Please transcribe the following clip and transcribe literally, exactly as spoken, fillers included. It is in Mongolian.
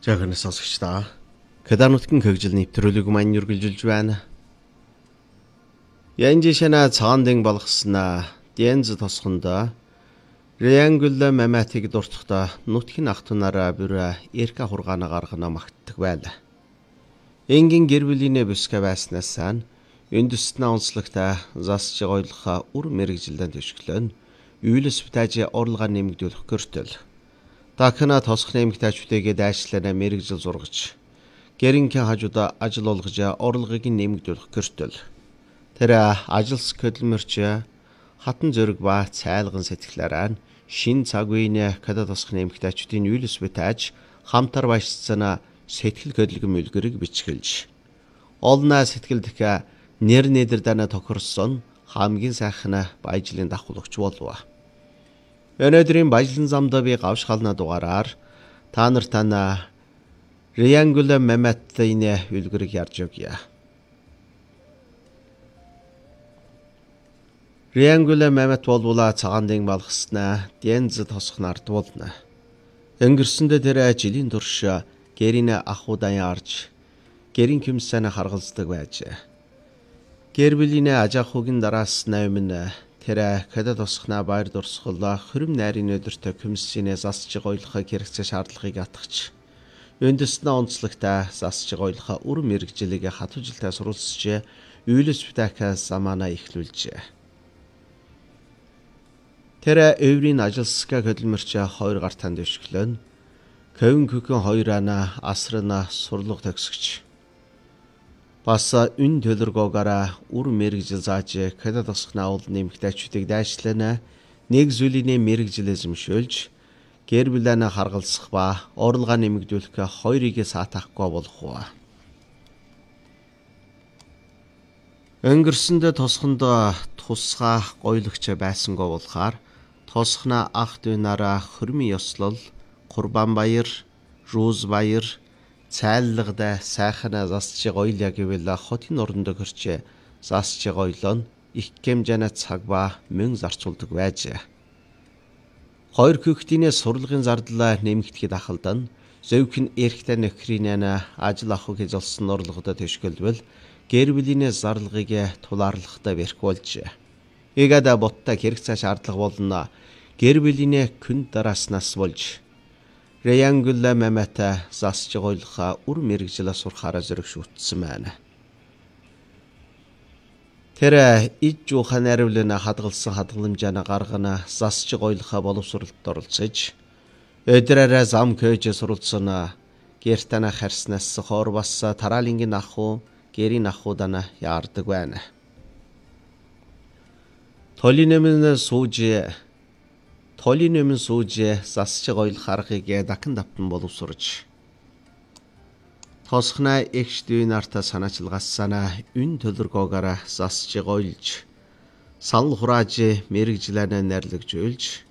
Жаахан сонсогчдаа Каданутгийн хөгжил нэвтрүүлэг маань үргэлжилж байна. Янжишана цаандын болгоснаа Дэнз тосхондоо Реангула маматыг дуртахта нутгийн ахтунараа бүрэ эрка хургаана гаргана магтдаг байла. Энгийн гэрвлийнэ бүсгэ байснасаа үндэстнээ онцлогтой засч гойлохоо үр мэрэгжилдэн төшгөлөн үйлс битажи орлого нэмэгдүүлэх гэртэл Такна тосх нэмэгтэйчүүдээ дайшлаараа мэрэгжил зургаж гэринхэн хажуудаа ажил олгож орлогыг нэмэгдүүлэх гэртэл тэр ажилс хөдөлмөрч хатан зөрөг ба цайлган сэтгэлээрээ шин цаг үеийн када тосх нэмэгтэйчүүдийн үйлс битаж хамтар баяжцсан сэтгэл хөдлөм үлгэрийг бичгэлж олнаа сэтгэлдэх нэр нэдэрдана тохирсон хамгийн сайхан баяжлын давхлагч болов. Өнөөдрийн баяжлан замдаа би гавшхална дугаараар та нартаа Реангула маматын үлгэрийг ярьж өгье. Реангула мамат болвола цагаандын балгаснаа Дэнз тосх нарт болно. Өнгөрсөндөө тэр жилийн турш гэрийн ахуйдан ярж гэрийн хүмсэнэ харгалздаг байж. Гэрблийн ажаахугийн дараас наймын тэр када тосхна байр дурсгалаа хөрөм найрын өдөртөө комиссинээ засч гойлохыг хэрэгцээ шаардлагыг атгах. Үндэснээ онцлогтой засч гойлохоо үр мэрэгжилийг хатуужилтаа суралцж үйлс битакаас замаана ихлүүлжээ. Тэр өврийн ажилсга хөдөлмөрч хоёр гартан дэвшгэлэн көвн кükөн хоёрана асрана сурлаг төгсгч. Бас үн төлөргөөгаараа үр мэрэгжил зааж када тосхна уул нэмэгтэйчүүдийг дайшлана нэг зүйлийн мэрэгжил эзэмшүүлж гэр бүлэнэ харгалзах ба орлогоо нэмэгдүүлэх хоёрыг саатахгүй болох уу. Өнгөрсөндөө тосхондоо тусгай гойлогч байсангүй болохоор тосхна ах дүүнараа хөрмийн ёслол Курбан баяр, Руз баяр цайллагда сайхана засч гойля гэвэл хотын орондоо гэрч засч гойлон их хэмжээний цаг ба мөн зарцуулдаг байж. Хоёр хүүхдийн сурлагын зардлаа нэмэгдэхэд ахалдан зөвхөн эрхтэй нөхрийн ажил авах гэж олсон орлогодоо төшгөлбөл гэр бүлийн зарлагыг тулаарлахтай бэрх болж. Игада ботта хэрэгцээ шаардлага болно гэр бүлийн күн дарааснаас болж Реангула мамата засч гойлохоо үр мэрэгжил сурахаараа зэрэг шүтсэн байна. Тэр иж жуухан наривлын хадгалсан хадгаламжаана гаргана засч гойлохоо боловсролд оролцож өдрөөрөө зам кэж суралцсан гэртана харснаас хоор бас тараалынгийн ахуу гэрийн ахуудана яардаг байна. Толинэмэн сууж Толинэмэн сууж засч гойлох аргыг дахин давтан боловсрож тосхна эгч дүү нартаа санаачилгассана үн төлөргөөгаараа засч гойлж санал хурааж мэрэгжилэнэ нэрлэгжүүлж